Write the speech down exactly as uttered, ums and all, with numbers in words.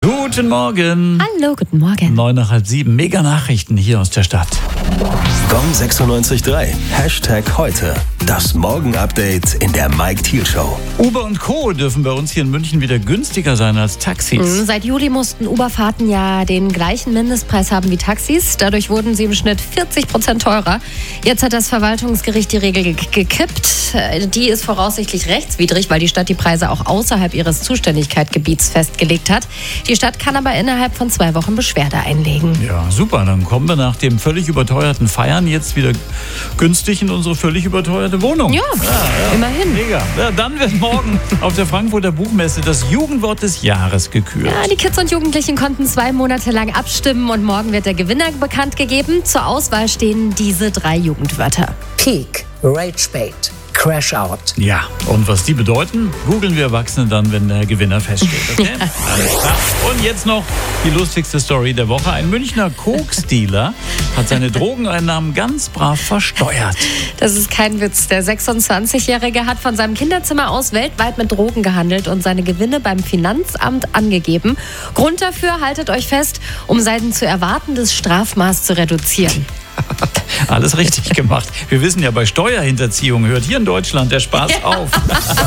Guten Morgen. Hallo, guten Morgen. Neun nach halb sieben. Mega Nachrichten hier aus der Stadt. Gong sechsundneunzig Komma drei. Hashtag heute. Das Morgen-Update in der Mike Thiel Show. Uber und Co. dürfen bei uns hier in München wieder günstiger sein als Taxis. Mhm, seit Juli mussten Uber-Fahrten ja den gleichen Mindestpreis haben wie Taxis. Dadurch wurden sie im Schnitt vierzig Prozent teurer. Jetzt hat das Verwaltungsgericht die Regel ge- gekippt. Die ist voraussichtlich rechtswidrig, weil die Stadt die Preise auch außerhalb ihres Zuständigkeitsgebiets festgelegt hat. Die Stadt kann aber innerhalb von zwei Wochen Beschwerde einlegen. Ja, super. Dann kommen wir nach dem völlig überteuerten Feiern jetzt wieder günstig in unsere völlig überteuerte Wohnung. Ja, ja, ja. Immerhin. Mega. Ja, dann wird morgen auf der Frankfurter Buchmesse das Jugendwort des Jahres gekürt. Ja, die Kids und Jugendlichen konnten zwei Monate lang abstimmen und morgen wird der Gewinner bekannt gegeben. Zur Auswahl stehen diese drei Jugendwörter. Peak, Rage Bait, Crash Out. Ja, und was die bedeuten, googeln wir Erwachsene dann, wenn der Gewinner feststeht. Okay? Alles klar. Und jetzt noch die lustigste Story der Woche. Ein Münchner Koks-Dealer hat seine Drogeneinnahmen ganz brav versteuert. Das ist kein Witz. Der sechsundzwanzigjährige hat von seinem Kinderzimmer aus weltweit mit Drogen gehandelt und seine Gewinne beim Finanzamt angegeben. Grund dafür, haltet euch fest, um sein zu erwartendes Strafmaß zu reduzieren. Alles richtig gemacht. Wir wissen ja, bei Steuerhinterziehung hört hier in Deutschland der Spaß auf.